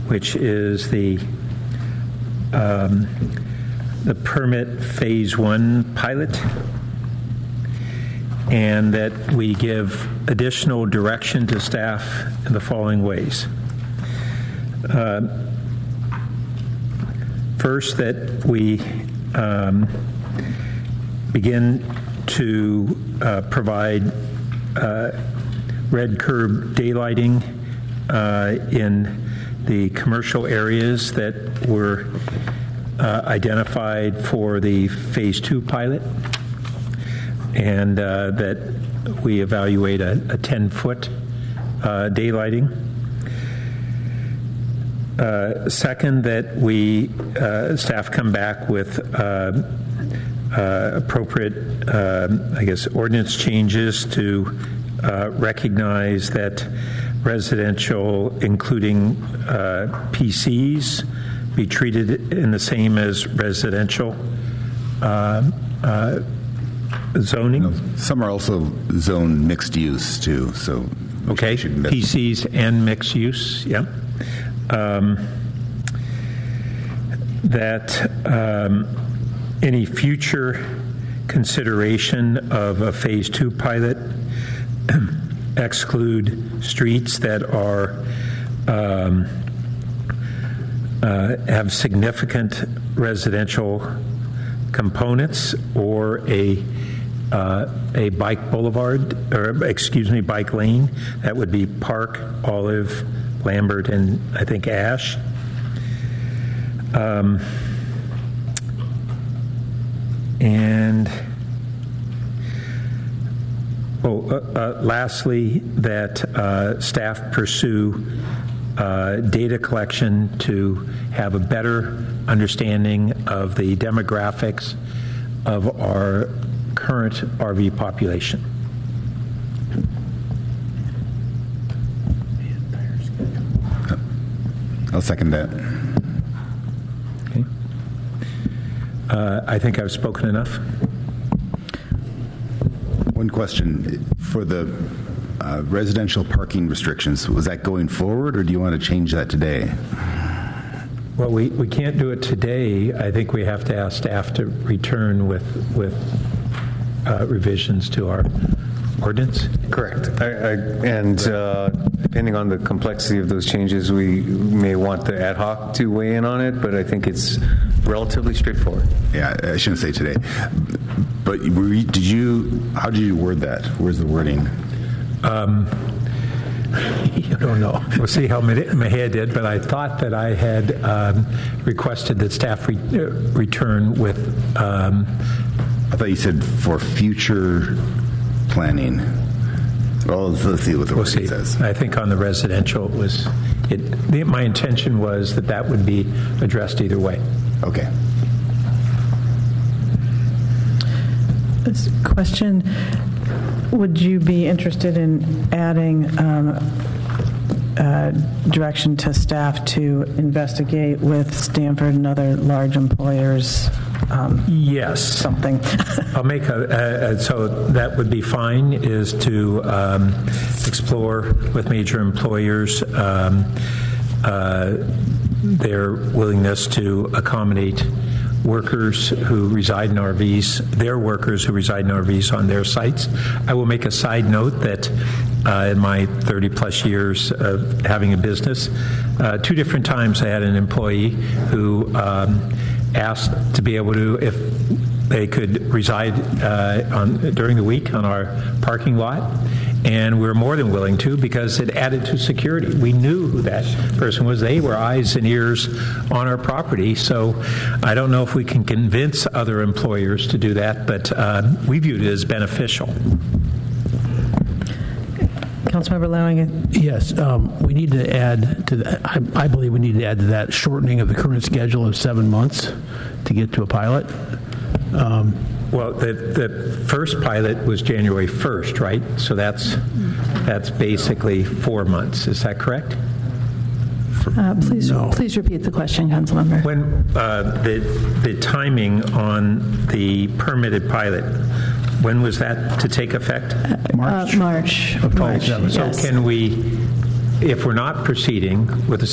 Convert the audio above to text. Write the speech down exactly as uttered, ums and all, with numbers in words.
which is the um, the permit phase one pilot, and that we give additional direction to staff in the following ways. Uh, first, that we um, begin to uh, provide uh, red curb daylighting uh, in the commercial areas that were uh, identified for the phase two pilot, and uh, that we evaluate a ten-foot uh, daylighting. Uh, second, that we, uh, staff come back with uh, uh, appropriate, uh, I guess, ordinance changes to uh, recognize that residential, including uh, P Cs, be treated in the same as residential uh, uh, zoning. No, some are also zone mixed use too. So okay, P Cs and mixed use. Yeah. Um, that um, any future consideration of a phase two pilot exclude streets that are um, uh, have significant residential components, or a uh, a bike boulevard, or excuse me, bike lane. That would be Park, Olive, Lambert, and I think Ash. Um, and oh, uh, uh, lastly, that uh, staff pursue uh, data collection to have a better understanding of the demographics of our current R V population. I'll second that. Okay. Uh, I think I've spoken enough. One question for the uh, residential parking restrictions. Was that going forward, or do you want to change that today? Well, we, we can't do it today. I think we have to ask staff to return with with uh, revisions to our ordinance. Correct. I, I, and uh, depending on the complexity of those changes, we may want the ad hoc to weigh in on it, but I think it's relatively straightforward. Yeah, I shouldn't say today. But were you, did you, how did you word that? Where's the wording? Um, I don't know. We'll see how Mejia did, but I thought that I had um, requested that staff re- return with... Um, I thought you said for future planning. Well, let's, let's see what the we'll wording see. says. I think on the residential, it was... It, the, my intention was that that would be addressed either way. Okay. This question, would you be interested in adding um, uh, direction to staff to investigate with Stanford and other large employers? Um, yes. Something. I'll make a, a, so that would be fine, is to um, explore with major employers um, uh, their willingness to accommodate workers who reside in R Vs, their workers who reside in R Vs on their sites. I will make a side note that uh, in my thirty plus years of having a business, uh, two different times I had an employee who um, asked to be able to, if they could reside uh, on during the week on our parking lot, and we were more than willing to, because it added to security. We knew who that person was. They were eyes and ears on our property. So I don't know if we can convince other employers to do that, but uh, we viewed it as beneficial. Councilmember Lowing. Yes, um, we need to add to that. I, I believe we need to add to that shortening of the current schedule of seven months to get to a pilot. Um, Well, the, the first pilot was January first, right? So that's that's basically four months. Is that correct? Uh, please, No. please repeat the question, Councilmember. When uh, the the timing on the permitted pilot, when was that to take effect? March Uh, March. of March. twenty-seven. So Yes. can we, if we're not proceeding with the